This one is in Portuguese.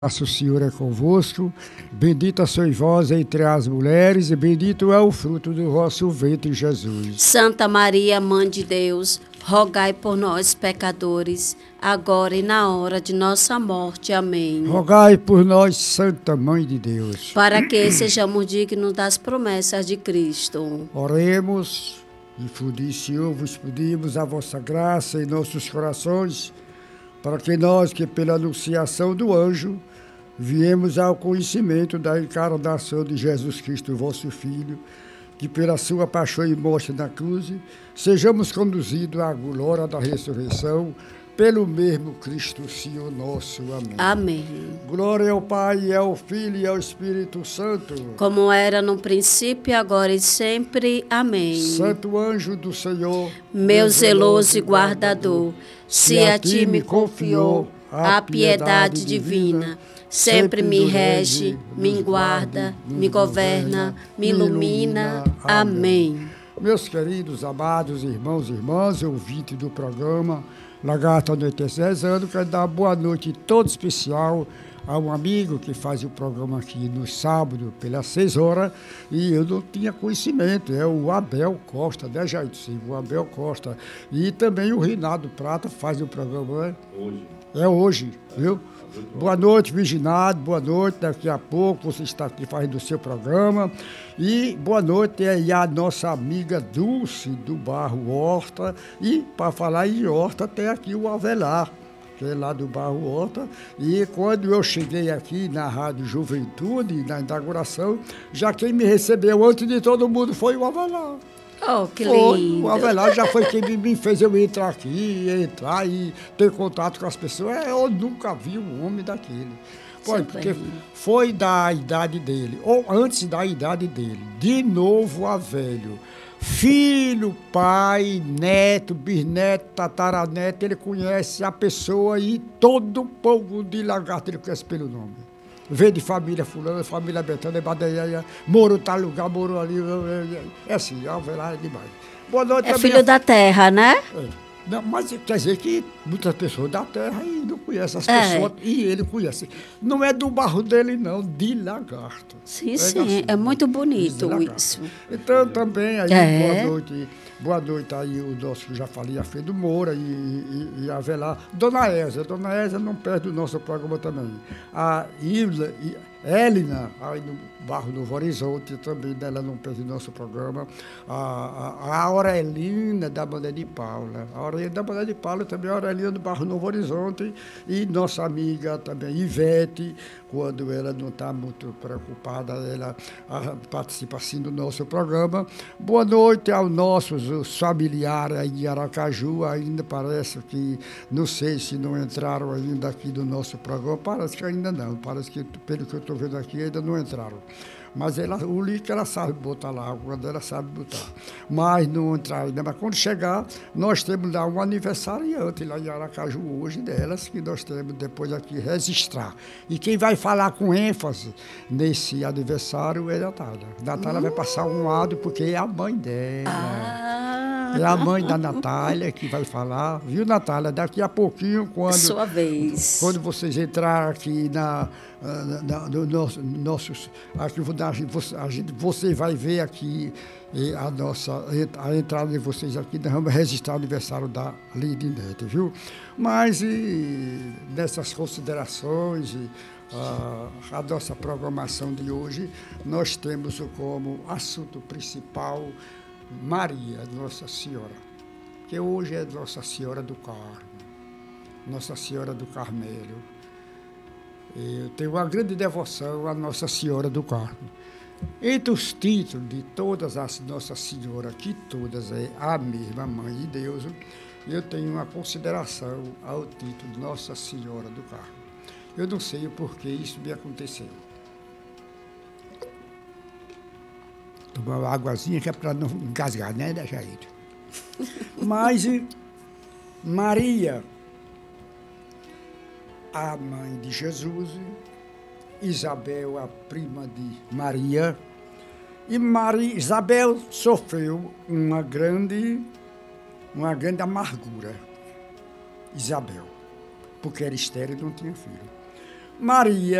O Senhor é convosco, bendita sois vós entre as mulheres, e bendito é o fruto do vosso ventre, Jesus. Santa Maria, Mãe de Deus, rogai por nós, pecadores, agora e na hora de nossa morte. Amém. Rogai por nós, Santa Mãe de Deus. Para que sejamos dignos das promessas de Cristo. Oremos, infundi, Senhor, vos pedimos a vossa graça em nossos corações, para que nós, que pela anunciação do anjo, viemos ao conhecimento da encarnação de Jesus Cristo, vosso Filho, que pela sua paixão e morte na cruz, sejamos conduzidos à glória da ressurreição, pelo mesmo Cristo, Senhor nosso. Amém. Amém. Glória ao Pai, ao Filho e ao Espírito Santo. Como era no princípio, agora e sempre. Amém. Santo anjo do Senhor, meu zeloso e guardador, se a ti me confiou a piedade divina, sempre me rege, me guarda, me governa, me ilumina. Amém. Meus queridos, amados irmãos e irmãs, ouvintes do programa Lagarto Anoitecendo, quero dar uma boa noite todo especial a um amigo que faz o programa aqui no sábado, pelas 6 horas, e eu não tinha conhecimento, é o Abel Costa, né, Jair? Sim, o Abel Costa. E também o Rinaldo Prata faz o programa, né? Hoje. É hoje, viu? Boa noite, Viginado, boa noite, daqui a pouco você está aqui fazendo o seu programa. E boa noite aí a nossa amiga Dulce do Barro Horta. E para falar em Horta, tem aqui o Avelar, que é lá do Barro Horta. E quando eu cheguei aqui na Rádio Juventude, na inauguração, já quem me recebeu antes de todo mundo foi o Avelar. Oh, que lindo. O Avelar já foi quem me fez eu entrar aqui, entrar e ter contato com as pessoas. Eu nunca vi um homem daquele. Porque foi da idade dele, ou antes da idade dele, de novo a velho. Filho, pai, neto, bisneto, tataraneto, ele conhece a pessoa e todo o povo de Lagarto ele conhece pelo nome. Vê de família fulana, família Betânia, Badeia, moro tal lugar, moro ali. É assim, Avelar é demais. Boa noite. É filho da terra, né? É. Não, mas quer dizer que muitas pessoas da terra e não conhecem as pessoas, e ele conhece. Não é do barro dele, não, de Lagarto. Sim, sim, é muito bonito isso. Então, também, aí, boa noite aí, o nosso, que já falei, a Fê do Moura e a Avelar. Dona Eza não perde o nosso programa também. A Ilha, Helena, aí no Barro Novo Horizonte, também dela não perde o nosso programa. A Aurelina da Banda de Paula. A Aurelina da Banda de Paula também, a Aurelina do Barro Novo Horizonte. E nossa amiga também, Ivete, quando ela não está muito preocupada, ela participa assim do nosso programa. Boa noite aos nossos familiares aí de Aracaju, ainda parece que, não sei se não entraram ainda aqui do nosso programa, parece que ainda não, parece que, pelo que eu estou vendo aqui, ainda não entraram. Mas o link ela sabe botar lá, quando ela sabe botar. Mas não entrar ainda. Mas quando chegar, nós temos lá um aniversariante lá em Aracaju hoje delas, que nós temos depois aqui registrar. E quem vai falar com ênfase nesse aniversário é a Natália. Natália vai passar um áudio porque é a mãe dela. É a mãe da Natália que vai falar. Viu, Natália? Daqui a pouquinho, Sua vez. Quando vocês entrarem aqui no nossos você vai ver aqui a entrada de vocês aqui, nós vamos registrar o aniversário da Lidinete, viu? Mas nessas considerações, a nossa programação de hoje, nós temos como assunto principal Maria, Nossa Senhora, que hoje é Nossa Senhora do Carmo, Nossa Senhora do Carmelo. Eu tenho uma grande devoção à Nossa Senhora do Carmo. Entre os títulos de todas as Nossa Senhora, que todas é a mesma Mãe de Deus, eu tenho uma consideração ao título Nossa Senhora do Carmo. Eu não sei o porquê isso me aconteceu. Tomar uma águazinha que é para não engasgar, né, Jair? Mas Maria, a mãe de Jesus, Isabel, a prima de Maria, e Isabel sofreu uma grande amargura, Isabel, porque era estéril e não tinha filho. Maria.